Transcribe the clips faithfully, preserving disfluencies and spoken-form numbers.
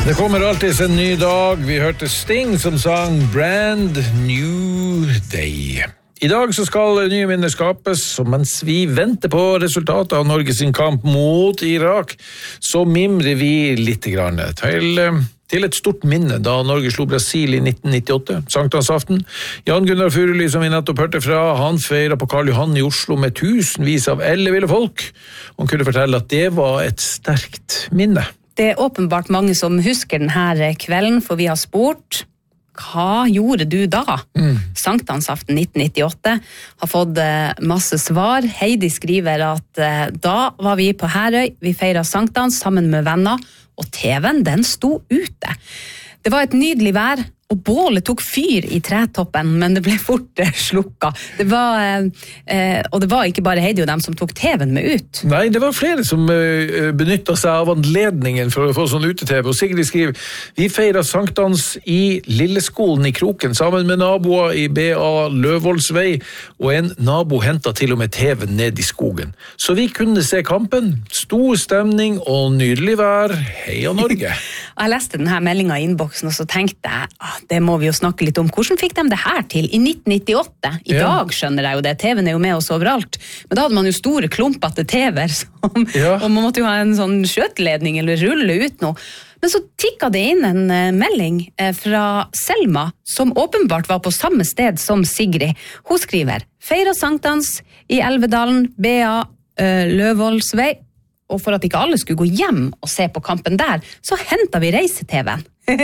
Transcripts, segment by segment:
Det kommer alltid en ny dag. Vi hørte Sting som sang Brand New Day. I dag så skal nye minner skapes, og mens vi venter på resultatet av Norges kamp mot Irak, så mimrer vi litt grann til, til et stort minne da Norge slo Brasil i nitten nittiåtte, sankthansaften. Jan Gunnar Furuli, som vi nettopp hørte fra, han feiret på Karl Johan i Oslo med tusenvis av elleville folk. Han kunne fortelle at det var et sterkt minne. Det er åpenbart mange som husker denne kvelden, for vi har spurt, hva gjorde du da? Mm. Sankthansaften nitten nittiåtte har fått masse svar. Heidi skriver at da var vi på Herøy, vi feiret sankthans sammen med venner, og T V-en den sto ute. Det var et nydelig vær, og bålet tok fyr i tretoppen, men det ble fort slukka. Det var, eh, og det var ikke bare Heidi og dem som tok T V-en med ut. Nei, det var flere som eh, benyttet seg av anledningen for å få sånn ute-T V. Og Sigrid skriver, vi feiret sankthans i Lilleskolen i Kroken, sammen med naboer i B A Løvoldsvei, og en nabo hentet til og med T V-en ned i skogen. Så vi kunne se kampen, stor stemning og nydelig vær. Heia Norge! Jeg leste denne meldingen i innboksen, og så tenkte jeg, ah, det må vi jo snakke litt om. Hvordan fikk de det her til i nitten nittiåtte? I ja. Dag skjønner jeg jo det, T V-en er jo med oss overalt. Men da hadde man jo store klumpete T V-er, som, ja. Og man måtte jo ha en sånn skjøteledning eller rulle ut noe. Men så tikket det inn en uh, melding uh, fra Selma, som åpenbart var på samme sted som Sigrid. Hun skriver, feiret sankthans i Elvedalen, B A uh, Løvoldsvei, og for at ikke alle skulle gå hjem og se på kampen der, så hentet vi reise-T V-en.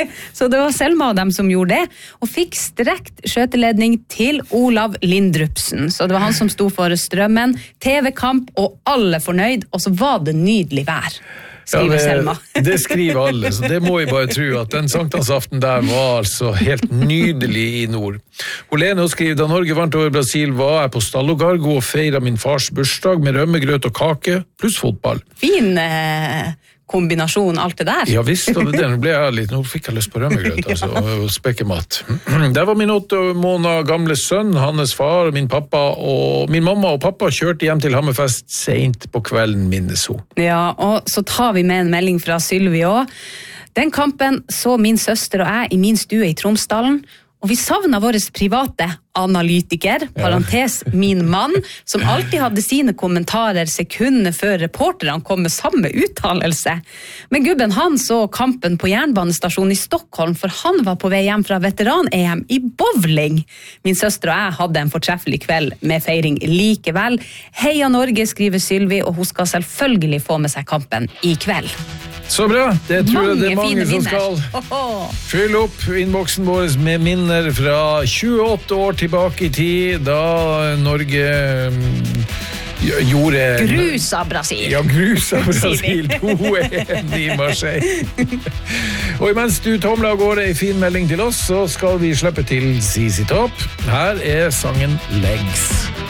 Så det var Selma og dem som gjorde det, og fikk strekt skjøteledning til Olav Lindrupsen. Så det var han som sto for strømmen, T V-kamp, og alle fornøyd, og så var det nydelig vær. Skriver ja, det, Selma. Det skriver alle, så det må jeg bare tro at den sankthansaften der var altså helt nydelig i nord. Olene skriver, da Norge vant over Brasil var jeg på Stallogargo og feiret min fars bursdag med rømmegrøt og kake, pluss fotball. Fin eh, kombinasjon, alt det der. Ja visst, og det ble jeg litt, nå fikk jeg lyst på rømmegrøt, altså, og spekemat. Der var min åtte måneder gamle sønn, hans far, min pappa, og min mamma og pappa kjørte hjem til Hammerfest sent på kvelden, minnes hun. Ja, og så tar vi med en melding fra Sylvi også. Den kampen så min søster og jeg i min stue i Tromsdalen, og vi savnet våre private analytiker, parentes min mann, som alltid hadde sine kommentarer sekunder før reporterne kom med samme uttalelse. Men gubben han så kampen på jernbanestasjonen i Stockholm, for han var på vei hjem fra veteran-E M i bowling. Min søster og jeg hadde en fortreffelig kveld med feiring likevel. Heia Norge, skriver Sylvi, og hun skal selvfølgelig få med seg kampen i kveld. Så bra, det tror jeg det er mange som skal fylle opp innboksen vår med minner fra tjueåtte år tilbake i tid, da Norge gjorde... Grusa Brasil. Ja, grusa Brasil, to en i Marseille. Og imens du tomler av gårde en fin melding til oss, så skal vi slippe til Z Z Top. Her er sangen Legs.